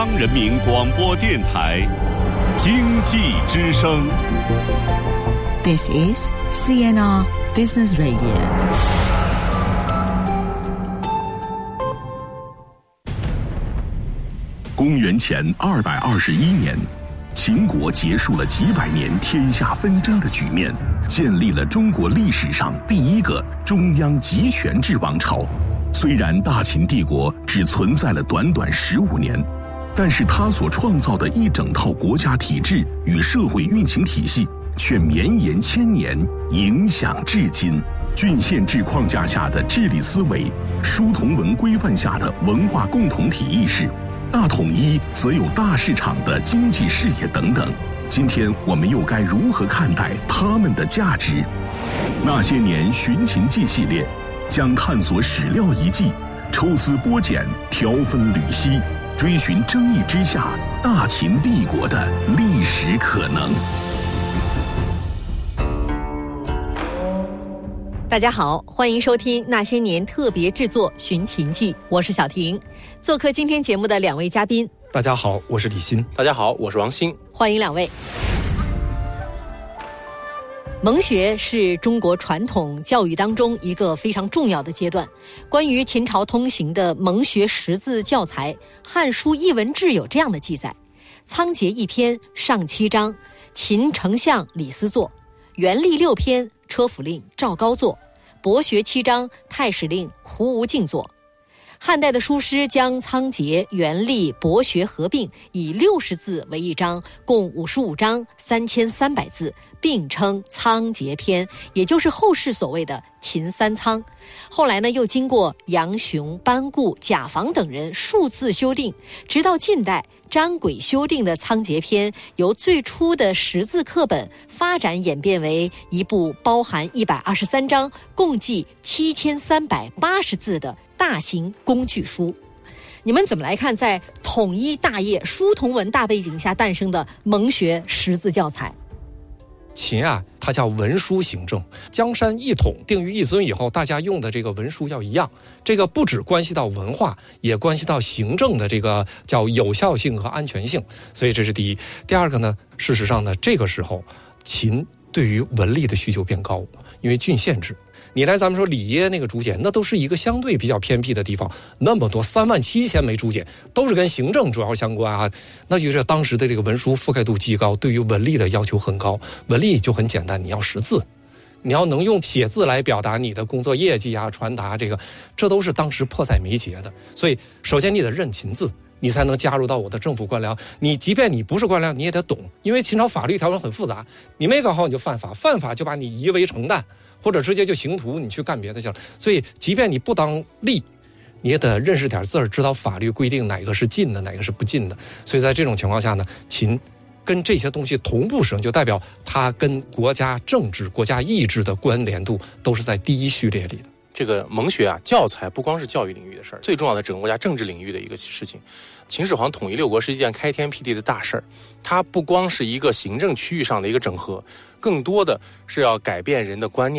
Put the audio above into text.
人民广播电台经济之声。 This is CNR Business Radio。 公元前221年，秦国结束了几百年天下纷争的局面，建立了中国历史上第一个中央集权制王朝。虽然大秦帝国只存在了短短15年，但是它所创造的一整套国家体制与社会运行体系却绵延千年，影响至今。郡县制框架下的治理思维，书同文规范下的文化共同体意识，大统一则有大市场的经济视野等等。今天我们又该如何看待它们的价值？那些年寻秦记系列将探索史料遗迹，抽丝剥茧，条分缕析，追寻争议之下大秦帝国的历史可能。 大家好，欢迎收听那些年特别制作《寻秦记》，我是小婷。做客今天节目的两位嘉宾， 大家好，我是李欣。 大家好，我是王鑫。 欢迎两位。蒙学是中国传统教育当中一个非常重要的阶段。关于秦朝通行的蒙学识字教材，《汉书艺文志》有这样的记载：仓颉一篇，上7章，秦丞相李斯作；元历6篇，车府令赵高作；博学7章，太史令胡无敬作。汉代的书师将仓颉、元历、博学合并，以60字为一章，共55章，3300字，并称仓颉篇，也就是后世所谓的秦三仓。后来呢，又经过杨雄、班固、贾访等人数次修订，直到近代詹轨修订的仓颉篇，由最初的识字课本发展演变为一部包含123章，共计7380字的大型工具书。你们怎么来看在统一大业、书同文大背景下诞生的蒙学识字教材？ 秦啊，它叫文书行政，江山一统，定于一尊以后，大家用的这个文书要一样。这个不只关系到文化，也关系到行政的这个叫有效性和安全性。所以这是第一。第二个呢，事实上呢，这个时候秦对于文力的需求变高，因为郡县制。你来咱们说里耶那个竹简，那都是一个相对比较偏僻的地方，那么多37000枚竹简，都是跟行政主要相关啊。那就是当时的这个文书覆盖度极高，对于文力的要求很高。文力就很简单，你要识字，你要能用写字来表达你的工作业绩啊，传达这都是当时迫在眉睫的。所以首先你得认秦字，你才能加入到我的政府官僚。你即便你不是官僚，你也得懂，因为秦朝法律条文很复杂，你没搞好你就犯法，犯法就把你夷为成旦，或者直接就刑徒，你去干别的去了。所以即便你不当吏，你也得认识点字儿，知道法律规定哪个是禁的，哪个是不禁的。所以在这种情况下呢，秦跟这些东西同步使用，就代表它跟国家政治、国家意志的关联度都是在第一序列里的。 这个蒙学啊，教材不光是教育领域的事儿，最重要的整个国家政治领域的一个事情。秦始皇统一6国是一件开天辟地的大事儿，它不光是一个行政区域上的一个整合，更多的是要改变人的观念。